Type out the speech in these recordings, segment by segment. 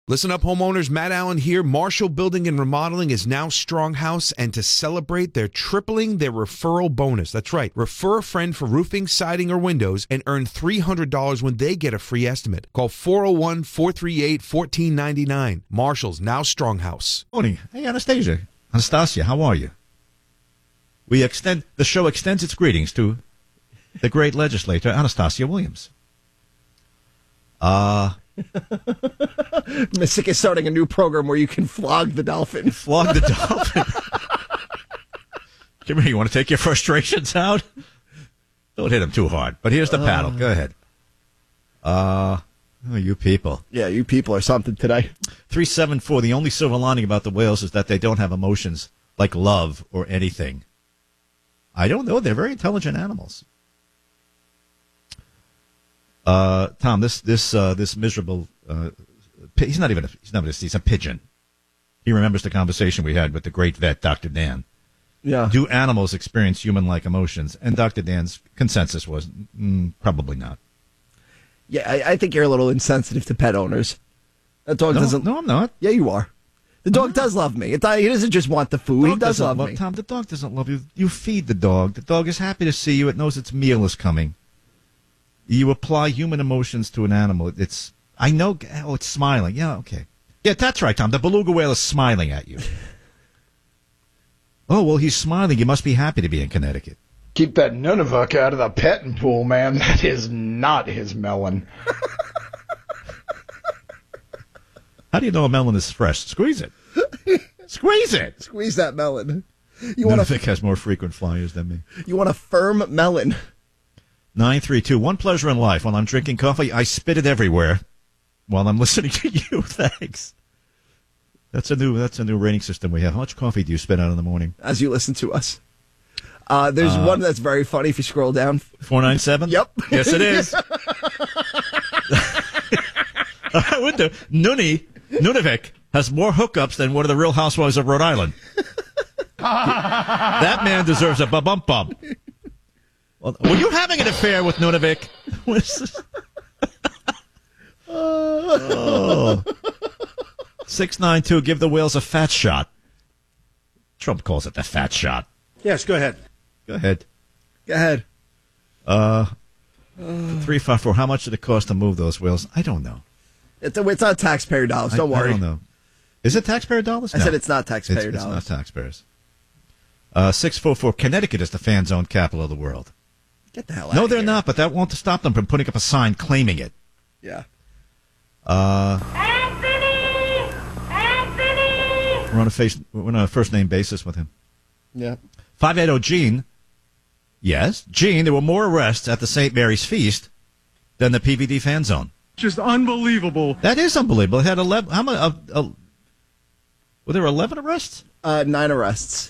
Listen up, homeowners. Matt Allen here. Marshall Building and Remodeling is now Stronghouse, and to celebrate, they're tripling their referral bonus. That's right. Refer a friend for roofing, siding, or windows and earn $300 when they get a free estimate. Call 401-438-1499. Marshall's now Stronghouse. Morning. Hey, Anastasia, how are you? The show extends its greetings to the great legislator, Anastasia Williams. Mystic is starting a new program where you can flog the dolphin. Flog the dolphin? Come here, you want to take your frustrations out? Don't hit him too hard. But here's the paddle. Go ahead. You people. Yeah, you people are something today. 374, the only silver lining about the whales is that they don't have emotions like love or anything. I don't know. They're very intelligent animals. Tom, this miserable, he's a pigeon. He remembers the conversation we had with the great vet, Dr. Dan. Yeah. Do animals experience human-like emotions? And Dr. Dan's consensus was probably not. Yeah, I think you're a little insensitive to pet owners. That dog doesn't. No, I'm not. Yeah, you are. The dog does love me. He doesn't just want the food. He does love me. Tom, the dog doesn't love you. You feed the dog. The dog is happy to see you. It knows its meal is coming. You apply human emotions to an animal. It's smiling. Yeah, okay. Yeah, that's right, Tom. The beluga whale is smiling at you. Oh, well, he's smiling. You must be happy to be in Connecticut. Keep that Nunavut out of the petting pool, man. That is not his melon. How do you know a melon is fresh? Squeeze it. Squeeze it. Squeeze that melon. Nunavik has more frequent flyers than me. You want a firm melon. 932. One pleasure in life. While I'm drinking coffee, I spit it everywhere while I'm listening to you. Thanks. That's a new rating system we have. How much coffee do you spit out in the morning? As you listen to us. There's one that's very funny if you scroll down. 497? Yep. Yes, it is. I went to Nunavik has more hookups than one of the Real Housewives of Rhode Island. That man deserves a bump. Were you having an affair with Nunavik? Oh. 692, give the whales a fat shot. Trump calls it the fat shot. Yes, go ahead. Go ahead. 354, how much did it cost to move those whales? I don't know. It's not taxpayer dollars. Don't worry. I don't know. Is it taxpayer dollars? I said it's not taxpayer dollars. It's not taxpayers. 644, Connecticut is the fan zone capital of the world. Get the hell out No, of they're here. not, but that won't stop them from putting up a sign claiming it. Yeah. Anthony! We're on a first name basis with him. Yeah. 580, Gene. Yes, Gene, there were more arrests at the St. Mary's Feast than the PVD fan zone. Just unbelievable. That is unbelievable. It had 11. How many? Were there 11 arrests? 9 arrests.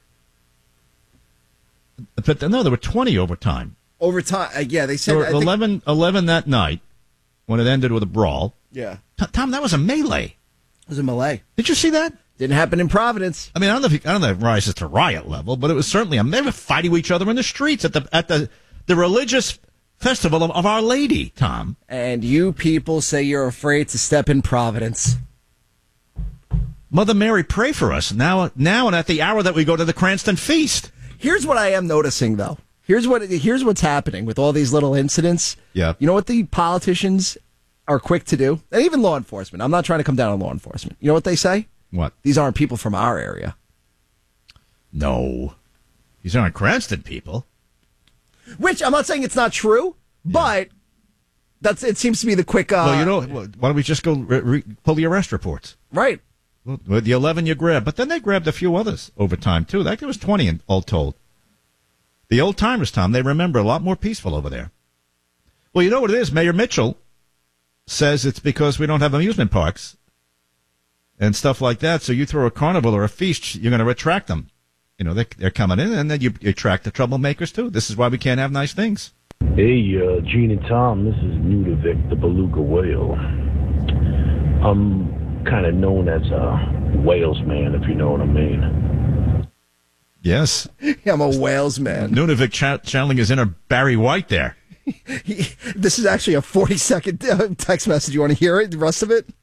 But no, there were 20 over time. Over time, yeah, they said There were 11 that night when it ended with a brawl. Yeah. Tom, that was a melee. It was a melee. Did you see that? Didn't happen in Providence. I mean, I don't know if it rises to riot level, but it was certainly they were fighting each other in the streets at the religious festival of Our Lady, Tom. And you people say you're afraid to step in Providence. Mother Mary, pray for us now and at the hour that we go to the Cranston Feast. Here's what I am noticing, though. Here's what's happening with all these little incidents. Yeah. You know what the politicians are quick to do? And even law enforcement. I'm not trying to come down on law enforcement. You know what they say? What? These aren't people from our area. No. These aren't Cranston people. Which, I'm not saying it's not true, but it seems to be the quick... well, why don't we just go pull the arrest reports? Right. Well, the 11 you grabbed, but then they grabbed a few others over time, too. There was 20 all told. The old-timers, Tom, they remember a lot more peaceful over there. Well, you know what it is? Mayor Mitchell says it's because we don't have amusement parks and stuff like that, so you throw a carnival or a feast, you're going to attract them. You know, they're coming in, and then you attract the troublemakers, too. This is why we can't have nice things. Hey, Gene and Tom, this is Nunavik, the beluga whale. I'm kind of known as a whales man, if you know what I mean. Yes. I'm a whales man. Nunavik channeling his inner Barry White there. This is actually a 40-second text message. You want to hear it, the rest of it?